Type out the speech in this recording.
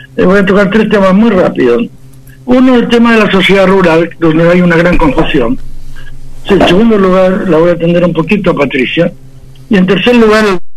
Voy a tocar 3 temas muy rápidos. Uno, el tema de la sociedad rural, donde hay una gran confusión. Sí, en segundo lugar, la voy a atender un poquito a Patricia. Y en tercer lugar,